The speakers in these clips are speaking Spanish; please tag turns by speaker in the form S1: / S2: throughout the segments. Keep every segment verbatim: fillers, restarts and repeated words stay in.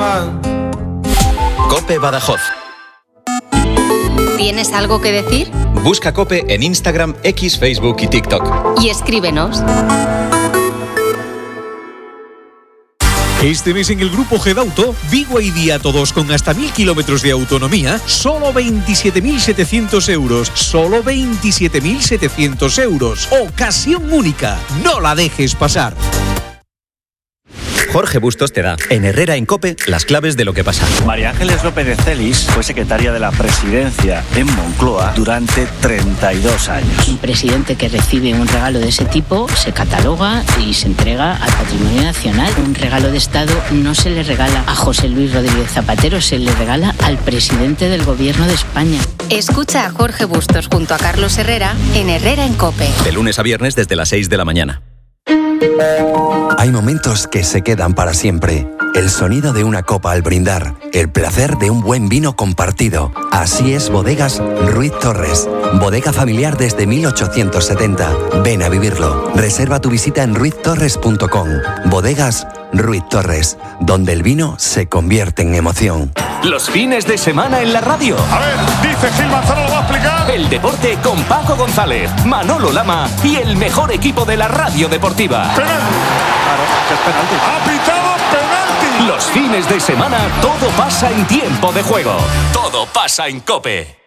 S1: mal.
S2: COPE Badajoz.
S3: ¿Tienes algo que decir?
S2: Busca COPE en Instagram, X, Facebook y TikTok.
S3: Y escríbenos.
S4: Este mes en el grupo Gedauto, B Y D a todos con hasta mil kilómetros de autonomía, solo veintisiete mil setecientos euros. Solo veintisiete mil setecientos euros. Ocasión única. No la dejes pasar.
S2: Jorge Bustos te da, en Herrera en COPE, las claves de lo que pasa.
S5: María Ángeles López de Celis fue secretaria de la Presidencia en Moncloa durante treinta y dos años.
S6: Un presidente que recibe un regalo de ese tipo se cataloga y se entrega al patrimonio nacional. Un regalo de Estado no se le regala a José Luis Rodríguez Zapatero, se le regala al presidente del Gobierno de España.
S3: Escucha a Jorge Bustos junto a Carlos Herrera en Herrera en COPE.
S2: De lunes a viernes desde las seis de la mañana.
S7: Hay momentos que se quedan para siempre. El sonido de una copa al brindar, el placer de un buen vino compartido. Así es Bodegas Ruiz Torres. Bodega familiar desde mil ochocientos setenta. Ven a vivirlo. Reserva tu visita en ruiz torres punto com. Bodegas Ruiz Torres, donde el vino se convierte en emoción.
S8: Los fines de semana en la radio.
S9: A ver, dice Gil Manzano, ¿lo va a explicar?
S8: El deporte con Paco González, Manolo Lama y el mejor equipo de la radio deportiva.
S9: ¡Penalti!
S5: Claro, que es penalti.
S9: ¡Ha pitado penalti!
S8: Los fines de semana todo pasa en tiempo de juego. Todo pasa en COPE.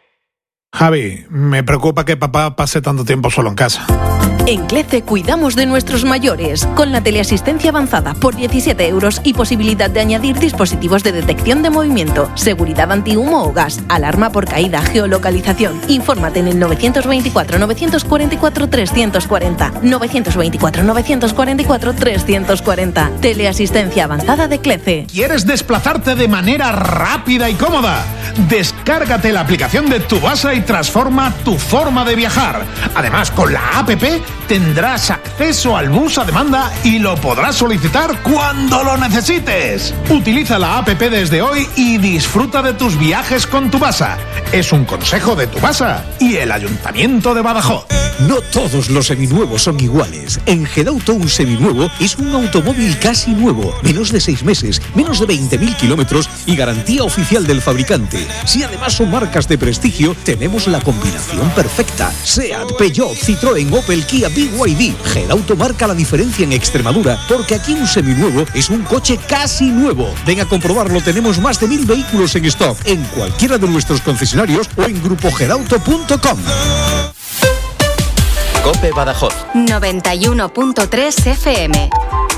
S9: Javi, me preocupa que papá pase tanto tiempo solo en casa.
S10: En CLECE cuidamos de nuestros mayores, con la teleasistencia avanzada por diecisiete euros y posibilidad de añadir dispositivos de detección de movimiento, seguridad antihumo o gas, alarma por caída, geolocalización. Infórmate en el novecientos veinticuatro, novecientos cuarenta y cuatro, trescientos cuarenta. novecientos veinticuatro, novecientos cuarenta y cuatro, trescientos cuarenta. Teleasistencia avanzada de CLECE.
S9: ¿Quieres desplazarte de manera rápida y cómoda? Descárgate la aplicación de Tubasa y transforma tu forma de viajar. Además, con la app tendrás acceso al bus a demanda y lo podrás solicitar cuando lo necesites. Utiliza la app desde hoy y disfruta de tus viajes con Tubasa. Es un consejo de Tubasa y el Ayuntamiento de Badajoz.
S4: No todos los seminuevos son iguales. En Gedauto un seminuevo es un automóvil casi nuevo, menos de seis meses, menos de veinte mil kilómetros y garantía oficial del fabricante. Si además son marcas de prestigio, tenemos la combinación perfecta. SEAT, Peugeot, Citroën, Opel, Kia, B Y D. Gedauto marca la diferencia en Extremadura, porque aquí un seminuevo es un coche casi nuevo. Ven a comprobarlo, tenemos más de mil vehículos en stock en cualquiera de nuestros concesionarios o en grupo gedauto punto com.
S2: COPE Badajoz
S3: noventa y uno punto tres F M.